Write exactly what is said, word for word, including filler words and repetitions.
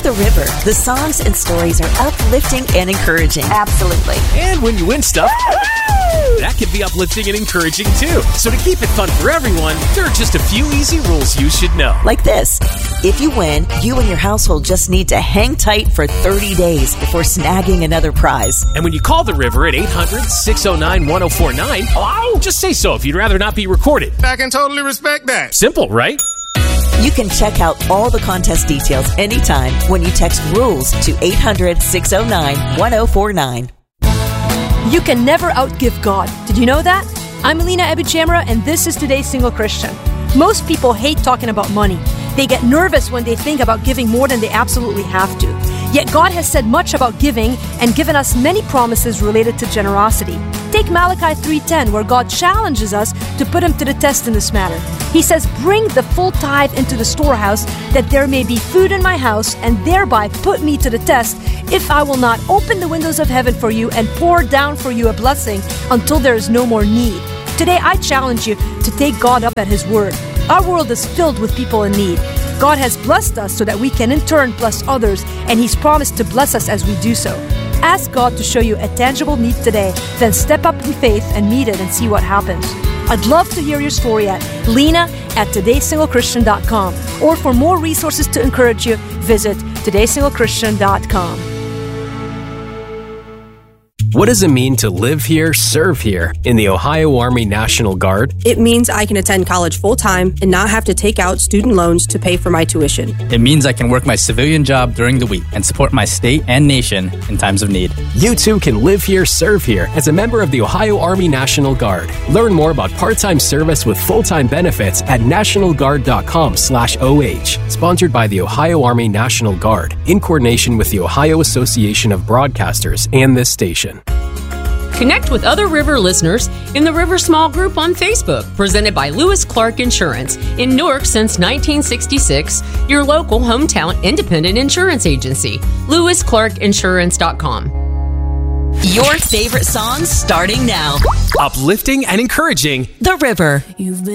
The River, the songs and stories are uplifting and encouraging. Absolutely. And when you win stuff, that can be uplifting and encouraging too. So to keep it fun for everyone, there are just a few easy rules you should know. Like this. If you win, you and your household just need to hang tight for thirty days before snagging another prize. And when you call the River at eight hundred, six oh nine, one oh four nine, hello? Just say so if you'd rather not be recorded. I can totally respect that. Simple, right? You can check out all the contest details anytime when you text RULES to eight hundred, six oh nine, one oh four nine. You can never outgive God. Did you know that? I'm Alina Ebichamra, and this is Today's Single Christian. Most people hate talking about money. They get nervous when they think about giving more than they absolutely have to. Yet God has said much about giving and given us many promises related to generosity. Take Malachi three ten, where God challenges us to put Him to the test in this matter. He says, "Bring the full tithe into the storehouse, that there may be food in my house, and thereby put me to the test, if I will not open the windows of heaven for you and pour down for you a blessing until there is no more need." Today, I challenge you to take God up at His word. Our world is filled with people in need. God has blessed us so that we can in turn bless others, and He's promised to bless us as we do so. Ask God to show you a tangible need today, then step up in faith and meet it and see what happens. I'd love to hear your story at Lena at today single christian dot com, or for more resources to encourage you, visit today single christian dot com. What does it mean to live here, serve here in the Ohio Army National Guard? It means I can attend college full-time and not have to take out student loans to pay for my tuition. It means I can work my civilian job during the week and support my state and nation in times of need. You too can live here, serve here as a member of the Ohio Army National Guard. Learn more about part-time service with full-time benefits at national guard dot com slash O H. Sponsored by the Ohio Army National Guard in coordination with the Ohio Association of Broadcasters and this station. Connect with other River listeners in the River Small Group on Facebook, presented by Lewis Clark Insurance. In Newark since nineteen sixty-six, your local hometown independent insurance agency. lewis clark insurance dot com. Your favorite songs starting now. Uplifting and encouraging. The River. You've been